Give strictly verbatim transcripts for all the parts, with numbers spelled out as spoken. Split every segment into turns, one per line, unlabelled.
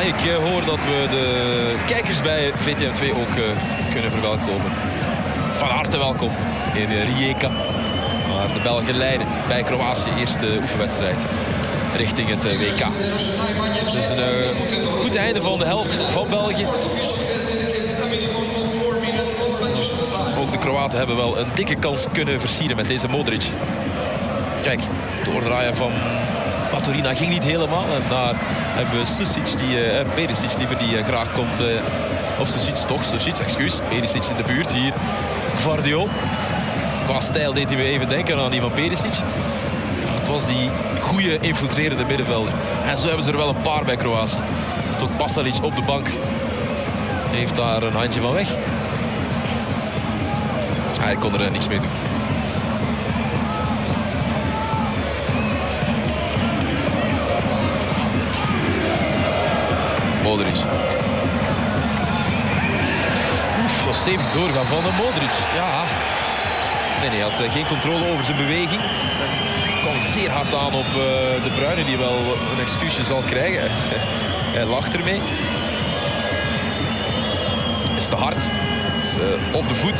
ik uh, hoor dat we de kijkers bij V T M twee ook uh, kunnen verwelkomen. Van harte welkom in uh, Rijeka. Maar de Belgen leiden bij Kroatië. Eerste oefenwedstrijd richting het uh, W K. Dus een uh, goed einde van de helft van België. Ook de Kroaten hebben wel een dikke kans kunnen versieren met deze Modric. Kijk, het doordraaien van Baturina ging niet helemaal. En daar hebben we Susic, die, uh, Perisic liever, die uh, graag komt. Uh, of Susic, toch? Susic, excuus. Perisic in de buurt. Hier Gvardiol. Qua stijl deed hij me even denken aan die van Perisic. Het was die goede infiltrerende middenvelder. En zo hebben ze er wel een paar bij Kroatië. Tot Pasalic op de bank heeft daar een handje van weg. Hij kon er uh, niks mee doen. Modric. Oef, was stevig doorgaan van de Modric. Ja. Nee, nee, hij had geen controle over zijn beweging. Hij kwam zeer hard aan op uh, De Bruyne, die wel een excuusje zal krijgen. Hij lacht ermee. Is te hard. Is, uh, op de voet.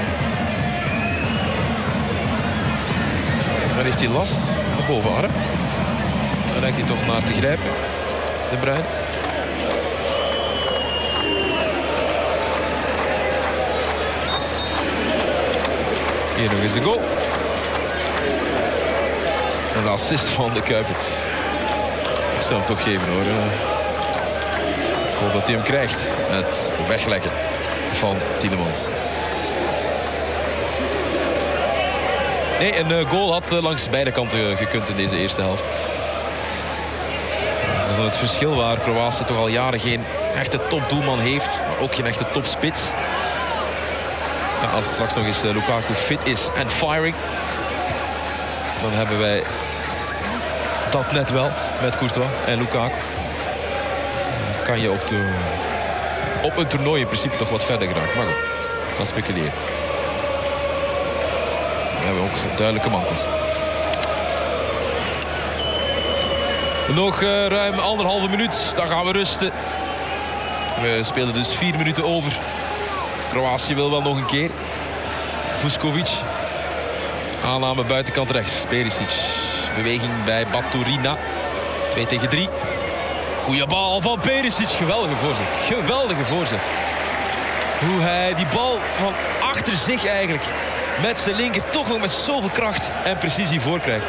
Dan heeft hij last aan de bovenarm. Daar lijkt hij toch naar te grijpen. De Bruyne. Hier nog eens de goal. En de assist van de Kuiper. Ik zou hem toch geven hoor. Ik hoop dat hij hem krijgt. Het wegleggen van Tielemans. Nee, een goal had langs beide kanten gekund in deze eerste helft. Dat is dan het verschil waar Kroatië toch al jaren geen echte topdoelman heeft. Maar ook geen echte topspits. Als straks nog eens Lukaku fit is en firing, dan hebben wij dat net wel met Courtois en Lukaku. Dan kan je op, de, op een toernooi in principe toch wat verder geraken. Maar goed, dan speculeren. Dan hebben we ook duidelijke mankels. Nog uh, ruim anderhalve minuut, dan gaan we rusten. We spelen dus vier minuten over. Kroatië wil wel nog een keer. Vuskovic. Aanname buitenkant rechts. Perisic. Beweging bij Baturina. twee tegen drie. Goeie bal van Perisic. Geweldige voorzet. Geweldige voorzet. Hoe hij die bal van achter zich eigenlijk met zijn linker toch nog met zoveel kracht en precisie voorkrijgt.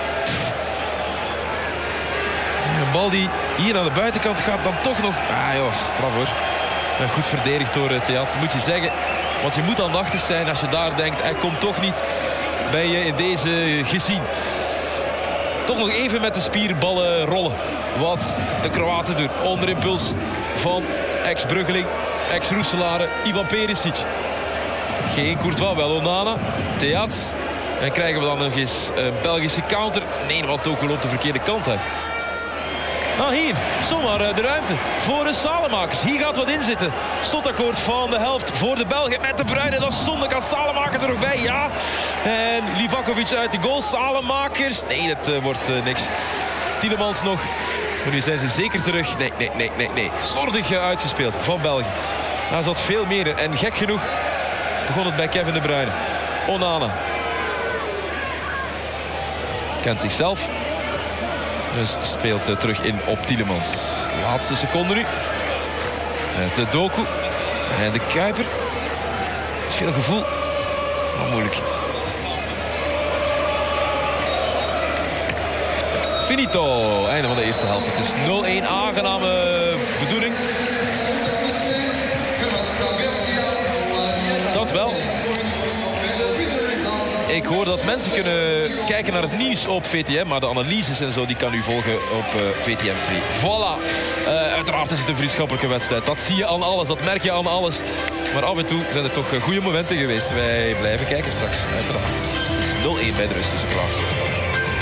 Een bal die hier naar de buitenkant gaat dan toch nog... Ah joh, straf hoor. Goed verdedigd door het Theat, moet je zeggen. Want je moet aandachtig zijn als je daar denkt... hij komt toch niet, ben je in deze gezien. Toch nog even met de spierballen rollen. Wat de Kroaten doen. Onder impuls van ex-Bruggeling, ex-Roeselare, Ivan Perisic. Geen Courtois, wel Onana. Theat. En krijgen we dan nog eens een Belgische counter. Nee, want ook wel op de verkeerde kant uit. Nou hier, zomaar de ruimte voor de Salemakers. Hier gaat wat in zitten. Slotakkoord van de helft voor de Belgen met De Bruyne. Dat is zonde, kan Salemakers er nog bij, ja. En Livakovic uit de goal. Salemakers, nee, dat uh, wordt uh, niks. Tielemans nog. Maar nu zijn ze zeker terug. Nee, nee, nee, nee, nee. Slordig uh, uitgespeeld van België. Daar zat veel meer in. En gek genoeg begon het bij Kevin De Bruyne. Onana. Kent zichzelf. Dus speelt uh, terug in op Tielemans. Laatste seconde nu. Het uh, Doku. En de Kuiper. Veel gevoel. Maar moeilijk. Finito. Einde van de eerste helft. Het is nul één. Aangename bedoeling. Dat wel. Ik hoor dat mensen kunnen kijken naar het nieuws op V T M. Maar de analyses en zo, die kan u volgen op uh, V T M twee. Voilà. Uh, uiteraard is het een vriendschappelijke wedstrijd. Dat zie je aan alles, dat merk je aan alles. Maar af en toe zijn er toch goede momenten geweest. Wij blijven kijken straks, uiteraard. Het is nul één bij de rust tussen Kroatië.